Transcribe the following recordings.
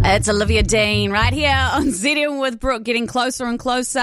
It's Olivia Dean right here on ZM with Brooke, getting closer and closer.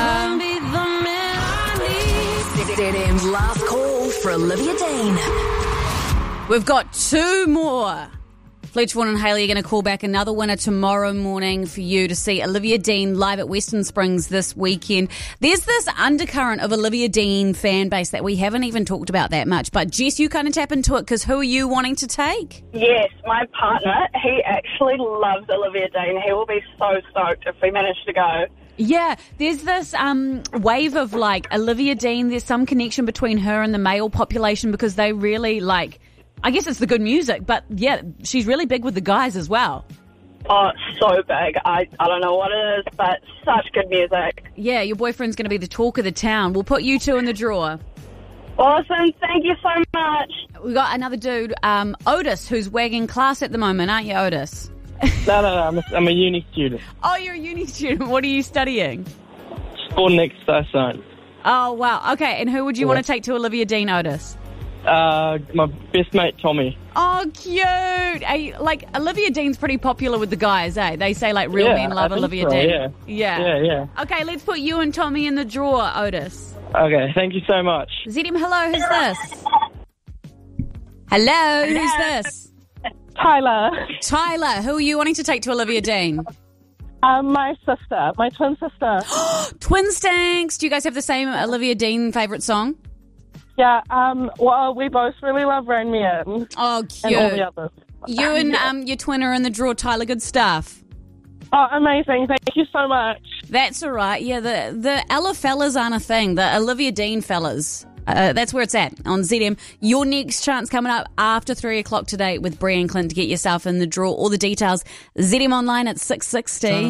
ZM's last call for Olivia Dean. We've got two more. Fletch Vaughan and Hayley are going to call back another winner tomorrow morning for you to see Olivia Dean live at Western Springs this weekend. There's this undercurrent of Olivia Dean fan base that we haven't even talked about that much. But Jess, you kind of tap into it because who are you wanting to take? Yes, my partner, he actually loves Olivia Dean. He will be so stoked if we manage to go. Yeah, there's this wave of like Olivia Dean. There's some connection between her and the male population because they really like, I guess it's the good music, but yeah, she's really big with the guys as well. Oh, so big. I don't know what it is, but such good music. Yeah, your boyfriend's going to be the talk of the town. We'll put you two in the drawer. Awesome. Thank you so much. We got another dude, Otis, who's wagging class at the moment, aren't you, Otis? No, I'm a uni student. Oh, you're a uni student. What are you studying? Sport and exercise science. Oh, wow. Okay, and who would you want to take to Olivia Dean, Otis? My best mate, Tommy. Oh, cute. Like, Olivia Dean's pretty popular with the guys, eh? They say, like, real men love Olivia Dean. Yeah. Okay, let's put you and Tommy in the drawer, Otis. Okay, thank you so much. ZM, hello, who's this? Hello, who's this? Tyler. Tyler, who are you wanting to take to Olivia Dean? My sister, my twin sister. Twin Stanks. Do you guys have the same Olivia Dean favourite song? Yeah, well, we both really love Rain Me In. Oh, cute. And all the others. You and your twin are in the draw, Tyler. Good stuff. Oh, amazing. Thank you so much. That's all right. Yeah, the Ella fellas aren't a thing. The Olivia Dean fellas. That's where it's at on ZM. Your next chance coming up after 3 o'clock today with Brie and Clint to get yourself in the draw. All the details, ZM Online at 6:60.